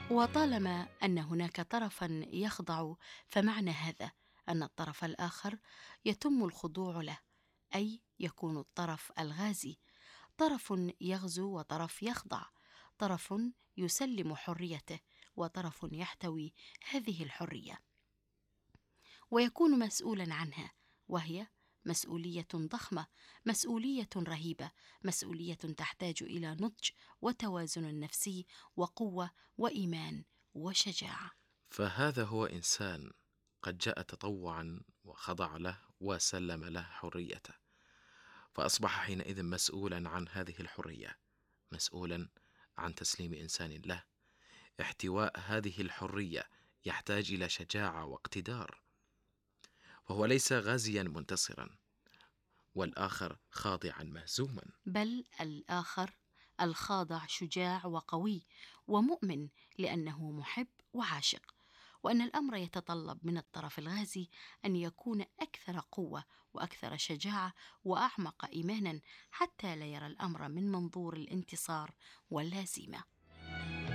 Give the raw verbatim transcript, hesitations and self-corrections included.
وطالما أن هناك طرفا يخضع، فمعنى هذا أن الطرف الآخر يتم الخضوع له، أي يكون الطرف الغازي طرف يغزو وطرف يخضع، طرف يسلم حريته وطرف يحتوي هذه الحرية ويكون مسؤولا عنها، وهي مسؤولية ضخمة، مسؤولية رهيبة، مسؤولية تحتاج إلى نضج وتوازن نفسي وقوة وإيمان وشجاعة. فهذا هو إنسان قد جاء تطوعا وخضع له وسلم له حريته، فأصبح حينئذ مسؤولا عن هذه الحرية، مسؤولا عن تسليم إنسان له. احتواء هذه الحرية يحتاج إلى شجاعة واقتدار، فهو ليس غازيا منتصرا والآخر خاضعا مهزوما. بل الآخر الخاضع شجاع وقوي ومؤمن، لأنه محب وعاشق، وأن الأمر يتطلب من الطرف الغازي أن يكون أكثر قوة وأكثر شجاعة وأعمق إيمانا، حتى لا يرى الأمر من منظور الانتصار والهزيمة.